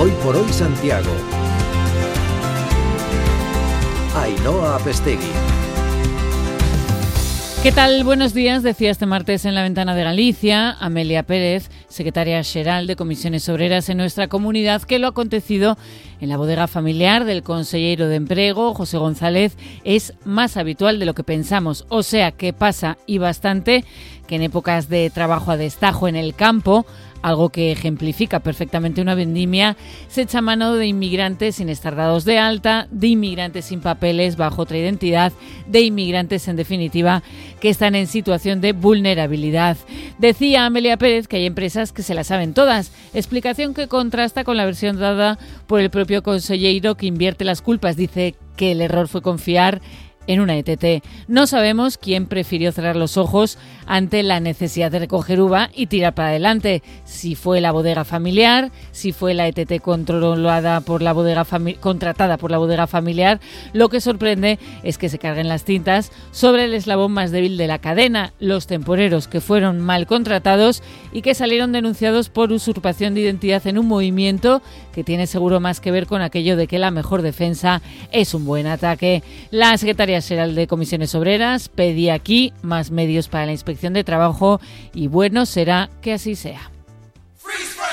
Hoy por hoy Santiago. Ainhoa Apestegui. ¿Qué tal? Buenos días. Decía este martes en La Ventana de Galicia Amelia Pérez, secretaria xeral de Comisiones Obreras en nuestra comunidad, que lo acontecido en la bodega familiar del conselleiro de Emprego, José González, es más habitual de lo que pensamos. O sea, que pasa y bastante que en épocas de trabajo a destajo en el campo, algo que ejemplifica perfectamente una vendimia, se echa mano de inmigrantes sin estar dados de alta, de inmigrantes sin papeles bajo otra identidad, de inmigrantes, en definitiva, que están en situación de vulnerabilidad. Decía Amelia Pérez que hay empresas que se las saben todas, explicación que contrasta con la versión dada por el propio conselleiro, que invierte las culpas. Dice que el error fue confiar en una ETT. No sabemos quién prefirió cerrar los ojos ante la necesidad de recoger uva y tirar para adelante. Si fue la bodega familiar, si fue la ETT contratada por la bodega familiar. Lo que sorprende es que se carguen las tintas sobre el eslabón más débil de la cadena, los temporeros, que fueron mal contratados y que salieron denunciados por usurpación de identidad en un movimiento que tiene seguro más que ver con aquello de que la mejor defensa es un buen ataque. La secretaria xeral de Comisiones Obreras pedía aquí más medios para la Inspección de Trabajo y bueno será que así sea. Freeze,